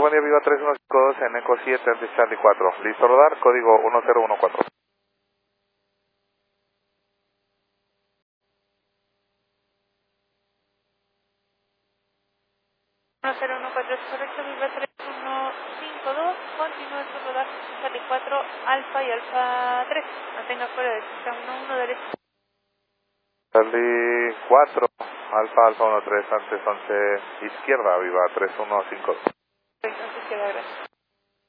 buen día, Viva 3152 en Eco 7, antes Charlie 4. Listo rodar, código 1014. 1014 es correcto, Viva 3152, continúe su rodaje Charlie 4, Alfa y Alfa 3. Mantenga fuera de pista 11 derecho. Charlie 4, Alfa 13, antes 11, izquierda, Viva 3152. Entonces queda gracias.